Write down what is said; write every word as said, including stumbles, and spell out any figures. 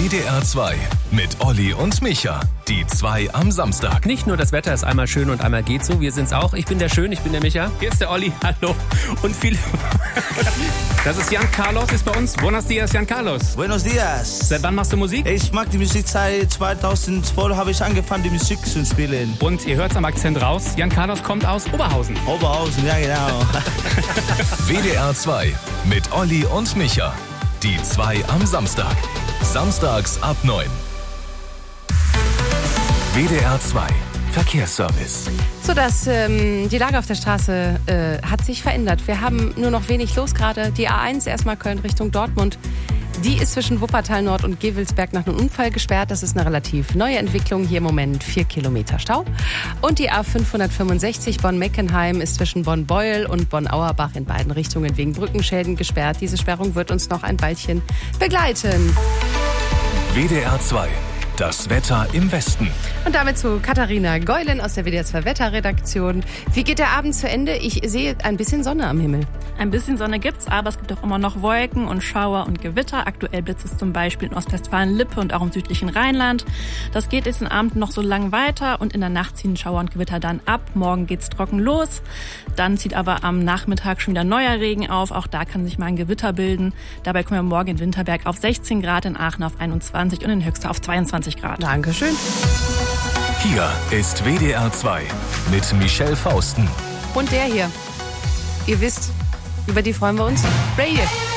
W D R zwei mit Olli und Micha. Die zwei am Samstag. Nicht nur das Wetter ist einmal schön und einmal geht so, wir sind's auch. Ich bin der Schön, ich bin der Micha. Hier ist der Olli, hallo. Und viele... Das ist Jan Carlos, ist bei uns. Buenos dias, Jan Carlos. Buenos dias. Seit wann machst du Musik? Ich mag die Musik seit zweitausendzwölf, habe ich angefangen, die Musik zu spielen. Und ihr hört's am Akzent raus, Jan Carlos kommt aus Oberhausen. Oberhausen, ja genau. W D R zwei mit Olli und Micha. Die zwei am Samstag. Samstags ab neun. W D R zwei Verkehrsservice. So, dass ähm, die Lage auf der Straße äh, hat sich verändert. Wir haben nur noch wenig los gerade. Die A eins erstmal Köln Richtung Dortmund. Die ist zwischen Wuppertal Nord und Gewelsberg nach einem Unfall gesperrt. Das ist eine relativ neue Entwicklung. Hier im Moment vier Kilometer Stau. Und die A fünfhundertfünfundsechzig Bonn-Meckenheim ist zwischen Bonn-Beuel und Bonn-Auerbach in beiden Richtungen wegen Brückenschäden gesperrt. Diese Sperrung wird uns noch ein Weilchen begleiten. W D R zwei. Das Wetter im Westen. Und damit zu Katharina Geulen aus der W D R zwei Wetterredaktion. Wie geht der Abend zu Ende? Ich sehe ein bisschen Sonne am Himmel. Ein bisschen Sonne gibt's, aber es gibt auch immer noch Wolken und Schauer und Gewitter. Aktuell blitzt es zum Beispiel in Ostwestfalen-Lippe und auch im südlichen Rheinland. Das geht jetzt den Abend noch so lang weiter und in der Nacht ziehen Schauer und Gewitter dann ab. Morgen geht's trocken los. Dann zieht aber am Nachmittag schon wieder neuer Regen auf. Auch da kann sich mal ein Gewitter bilden. Dabei kommen wir morgen in Winterberg auf sechzehn Grad, in Aachen auf einundzwanzig und in Höxter auf zweiundzwanzig Grad. Dankeschön. Hier ist W D R zwei mit Michelle Fausten. Und der hier. Ihr wisst, über die freuen wir uns. Ray.